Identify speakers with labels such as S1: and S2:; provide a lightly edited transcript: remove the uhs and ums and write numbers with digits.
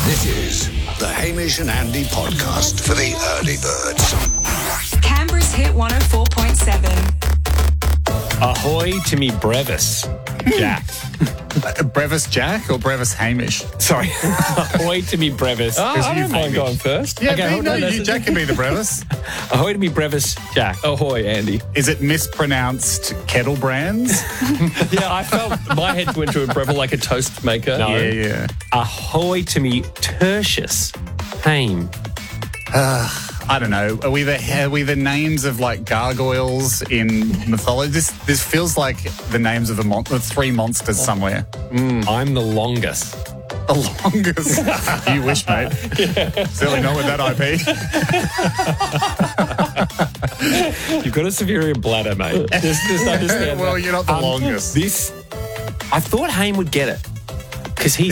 S1: This is the Hamish and Andy podcast for the early birds.
S2: Canberra's Hit 104.7.
S3: Ahoy to me brevis, Jack.
S4: Brevis Jack or Brevis Hamish?
S3: Sorry. Ahoy to me brevis.
S5: I
S4: you
S5: don't mind
S4: Hamish.
S5: going first.
S4: Yeah,
S3: Okay,
S4: but no,
S3: that's
S4: you,
S3: it.
S4: Jack can be the Brevis.
S3: Ahoy to me brevis, Jack.
S5: Ahoy, Andy.
S4: Is it mispronounced kettle brands?
S5: Yeah, I felt my head went to a Breville like a toast maker.
S3: No.
S4: Yeah.
S3: Ahoy to me tertius, Hame.
S4: I don't know. Are we the names of like gargoyles in mythology? This feels like the names of the three monsters somewhere.
S3: I'm the longest.
S4: The longest. You wish, mate. Certainly not with that IP.
S3: You've got a superior bladder, mate. Just understand
S4: Well,
S3: that.
S4: you're not the longest.
S3: I thought Hame would get it because he's